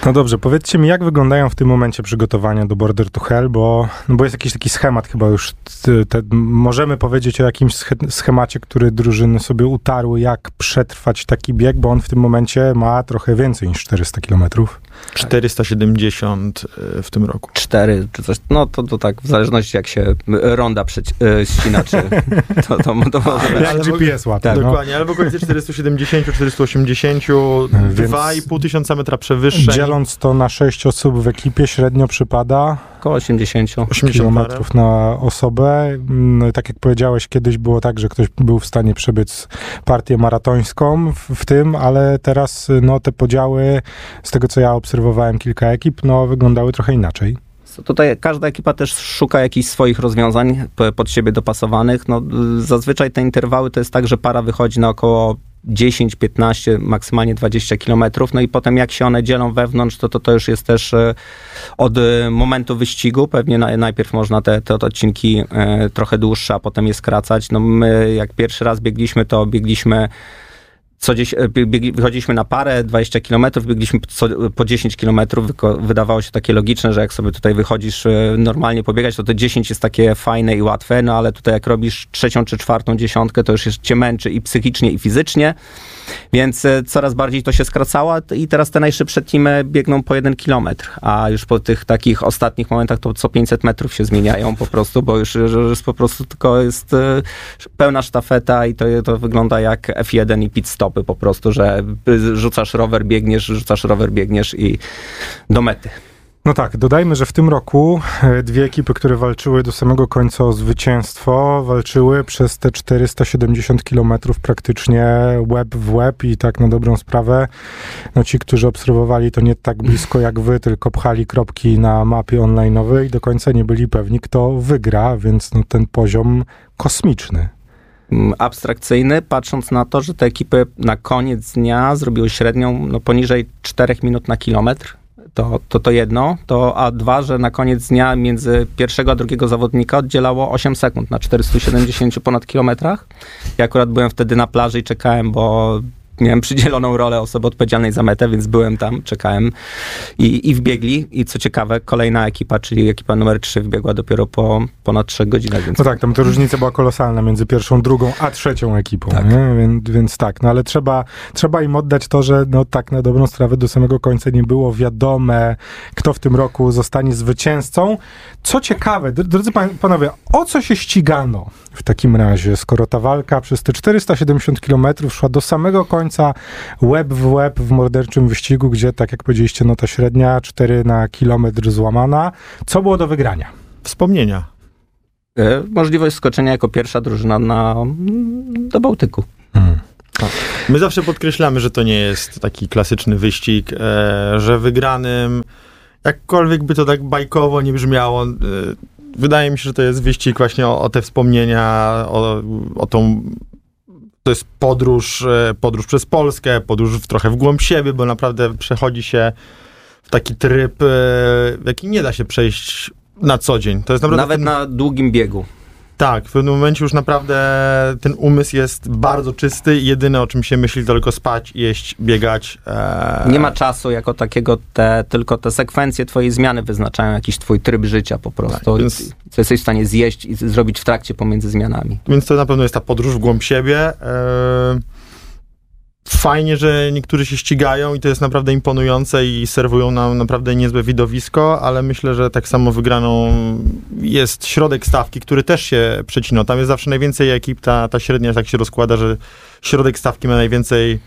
No dobrze, powiedzcie mi, jak wyglądają w tym momencie przygotowania do Border to Hell, bo jest jakiś taki schemat chyba już, możemy powiedzieć o jakimś schemacie, który drużyny sobie utarły, jak przetrwać taki bieg, bo on w tym momencie ma trochę więcej niż 400 kilometrów. 470 w tym roku. 4 czy coś, no to tak, w zależności jak się ronda ścina, czy to może być. Jak GPS łapie. Tak, dokładnie, ale w okolicy 470, 480, 2,5 tysiąca metra przewyższeń. Dzieląc to na 6 osób w ekipie, średnio przypada około 80 kilometrów na osobę. No i tak jak powiedziałeś, kiedyś było tak, że ktoś był w stanie przebiec partię maratońską w tym, ale teraz te podziały, z tego co ja obserwowałem kilka ekip, wyglądały trochę inaczej. Tutaj każda ekipa też szuka jakichś swoich rozwiązań pod siebie dopasowanych. Zazwyczaj te interwały to jest tak, że para wychodzi na około 10, 15, maksymalnie 20 kilometrów, i potem jak się one dzielą wewnątrz, to już jest też od momentu wyścigu, pewnie najpierw można te odcinki trochę dłuższe, a potem je skracać. My jak pierwszy raz biegliśmy, to biegliśmy wychodziliśmy na parę, 20 km, biegliśmy po 10 km. Wydawało się takie logiczne, że jak sobie tutaj wychodzisz normalnie pobiegać, to 10 jest takie fajne i łatwe, ale tutaj jak robisz 3. czy 4. dziesiątkę, to już cię męczy i psychicznie, i fizycznie, więc coraz bardziej to się skracało i teraz te najszybsze teamy biegną po 1 kilometr, a już po tych takich ostatnich momentach to co 500 metrów się zmieniają po prostu, bo już po prostu tylko jest pełna sztafeta i to wygląda jak F1 i pit stopy po prostu, że rzucasz rower, biegniesz i do mety. No tak, dodajmy, że w tym roku dwie ekipy, które walczyły do samego końca o zwycięstwo, walczyły przez te 470 kilometrów praktycznie łeb w łeb i tak na dobrą sprawę, ci, którzy obserwowali to nie tak blisko jak wy, tylko pchali kropki na mapie online'owej i do końca nie byli pewni, kto wygra, więc ten poziom kosmiczny. Abstrakcyjny, patrząc na to, że te ekipy na koniec dnia zrobiły średnią poniżej 4 minut na kilometr. To jedno, a dwa, że na koniec dnia między pierwszego a drugiego zawodnika oddzielało 8 sekund na 470 ponad kilometrach. Ja akurat byłem wtedy na plaży i czekałem, bo miałem przydzieloną rolę osoby odpowiedzialnej za metę, więc byłem tam, czekałem i wbiegli. I co ciekawe, kolejna ekipa, czyli ekipa numer 3 wbiegła dopiero po ponad 3 godzinach. Więc... No tak, tam ta różnica była kolosalna między pierwszą, drugą, a trzecią ekipą. Tak. Nie? Więc tak, ale trzeba im oddać to, że tak na dobrą sprawę do samego końca nie było wiadome, kto w tym roku zostanie zwycięzcą. Co ciekawe, drodzy panowie, o co się ścigano w takim razie, skoro ta walka przez te 470 kilometrów szła do samego końca łeb w łeb w morderczym wyścigu, gdzie, tak jak powiedzieliście, ta średnia 4 na kilometr złamana. Co było do wygrania? Wspomnienia. Możliwość skoczenia jako pierwsza drużyna do Bałtyku. My zawsze podkreślamy, że to nie jest taki klasyczny wyścig, że wygranym, jakkolwiek by to tak bajkowo nie brzmiało, wydaje mi się, że to jest wyścig właśnie o te wspomnienia, o tą... To jest podróż przez Polskę, podróż trochę w głąb siebie, bo naprawdę przechodzi się w taki tryb, jaki nie da się przejść na co dzień. To jest naprawdę nawet na długim biegu. Tak, w pewnym momencie już naprawdę ten umysł jest bardzo czysty i jedyne, o czym się myśli, to tylko spać, jeść, biegać. Nie ma czasu jako takiego, tylko te sekwencje twojej zmiany wyznaczają jakiś twój tryb życia po prostu. Tak, więc... Co jesteś w stanie zjeść i zrobić w trakcie pomiędzy zmianami. Więc to na pewno jest ta podróż w głąb siebie. Fajnie, że niektórzy się ścigają i to jest naprawdę imponujące i serwują nam naprawdę niezłe widowisko, ale myślę, że tak samo wygraną jest środek stawki, który też się przecina. Tam jest zawsze najwięcej ekip, ta średnia tak się rozkłada, że środek stawki ma najwięcej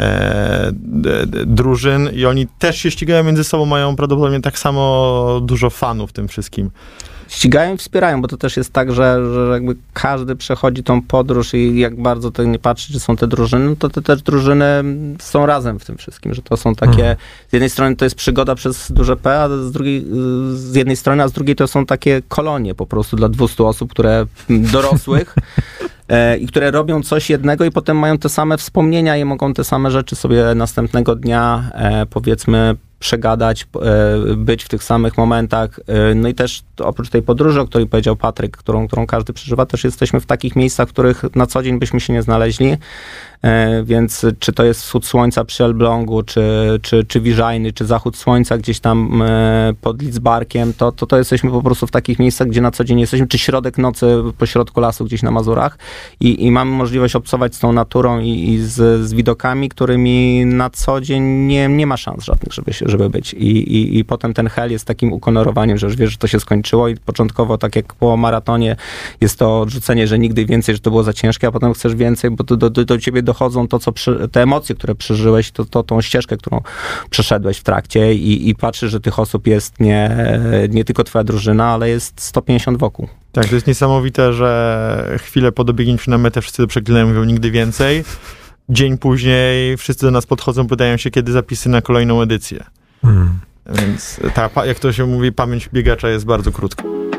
drużyn i oni też się ścigają między sobą, mają prawdopodobnie tak samo dużo fanów w tym wszystkim. Ścigają i wspierają, bo to też jest tak, że jakby każdy przechodzi tą podróż i jak bardzo to nie patrzy, czy są te drużyny, to te też drużyny są razem w tym wszystkim, że to są takie, z jednej strony to jest przygoda przez duże P, a z jednej strony, a z drugiej to są takie kolonie po prostu dla 200 osób, które dorosłych i które robią coś jednego i potem mają te same wspomnienia i mogą te same rzeczy sobie następnego dnia powiedzmy przegadać, być w tych samych momentach. No i też oprócz tej podróży, o której powiedział Patryk, którą każdy przeżywa, też jesteśmy w takich miejscach, w których na co dzień byśmy się nie znaleźli. Więc czy to jest wschód słońca przy Elblągu, czy Wiżajny, czy zachód słońca gdzieś tam pod Lidzbarkiem, to jesteśmy po prostu w takich miejscach, gdzie na co dzień jesteśmy, czy środek nocy pośrodku lasu gdzieś na Mazurach i mamy możliwość obcować z tą naturą i z widokami, którymi na co dzień nie ma szans żadnych, żeby być. I potem ten hel jest takim ukonorowaniem, że już wiesz, że to się skończyło i początkowo, tak jak po maratonie, jest to odrzucenie, że nigdy więcej, że to było za ciężkie, a potem chcesz więcej, bo do ciebie dochodzą te emocje, które przeżyłeś, tą ścieżkę, którą przeszedłeś w trakcie i patrzysz, że tych osób jest nie tylko twoja drużyna, ale jest 150 wokół. Tak, to jest niesamowite, że chwilę po dobiegnięciu na metę wszyscy przeklinają, mówią nigdy więcej. Dzień później wszyscy do nas podchodzą, pytają się, kiedy zapisy na kolejną edycję. Więc jak to się mówi, pamięć biegacza jest bardzo krótka.